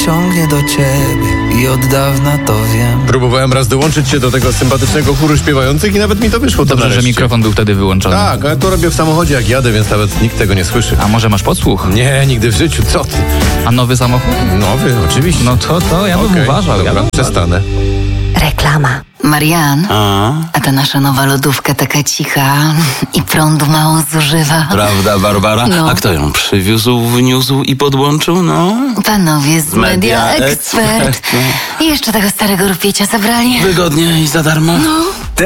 ciągnie do ciebie i od dawna to wiem. Próbowałem raz dołączyć się do tego sympatycznego chóru śpiewających i nawet mi to wyszło. Dobrze, że mikrofon był wtedy wyłączony. Tak, ale to robię w samochodzie jak jadę, więc nawet nikt tego nie słyszy. A może masz podsłuch? Nie, nigdy w życiu, co ty? A nowy samochód? Nowy, oczywiście. No to ja bym Okej, uważał. Dobra, przestanę. Reklama. Marian, a ta nasza nowa lodówka taka cicha i prądu mało zużywa. Prawda, Barbara? No. A kto ją przywiózł, wniósł i podłączył? No, Panowie z Media Media Expert. Expert, I jeszcze tego starego rupiecia zabrali. wygodnie i za darmo.